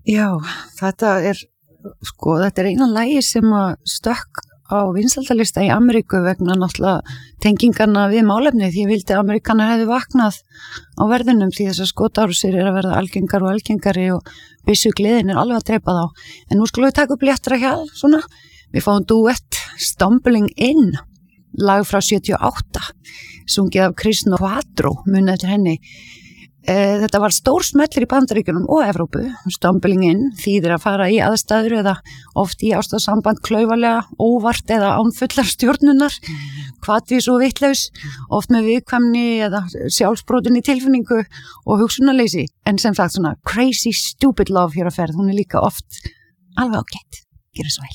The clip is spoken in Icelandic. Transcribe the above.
Já, þetta er eina lagi sem að stökk á vinsældalista í Ameríku vegna náttúrulega tengingarna við málefni því ég vildi að Ameríkanar hefðu vaknað á verðinum því þessar skotárásir að verða algengar og algengari og byssugleðin alveg að drepa þá. En nú skulum við taka upp léttra hjal, svona. Við fáum duett Stumbling In, lag frá 78, sungið af Chris Novatro, munið eftir henni. Þetta var stór smellir í Bandaríkjunum og Evrópu. Stumbling In þýðir að fara í aðstæður eða oft í ástarsamband klaufalega, óvart eða án fullar stjórnunar, hvatvís og vitlaus, oft með viðkvæmni eða sjálfsbrotin í tilfinningu og hugsunarleysi. En sem sagt svona crazy stupid love hér á ferð, hún er líka oft alveg ágætt. Gjörðu svo vel.